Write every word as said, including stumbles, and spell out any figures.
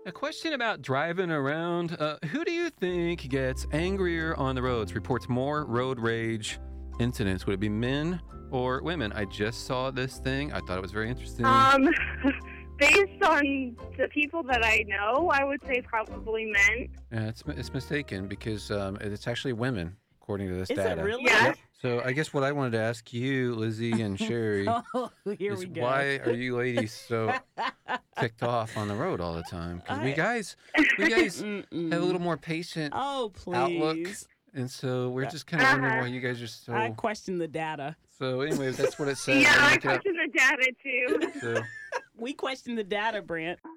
A question about driving around. Uh, who do you think gets angrier on the roads, reports more road rage incidents? Would it be men or women? I just saw this thing. I thought it was very interesting. Um, based on the people that I know, I would say probably men. Yeah, it's, it's mistaken because um, it's actually women, according to this Is data. it really? Yeah. So I guess what I wanted to ask you, Lizzie and Sherry, Oh, here is we go. why are you ladies so ticked off on the road all the time? Because we I- guys, we guys Mm-mm. have a little more patient Oh, please. outlook, and so we're just kind of wondering why you guys are so. I question the data. So, anyways, that's what it says. Yeah, I Look it up. question the data too. So, We question the data, Brent.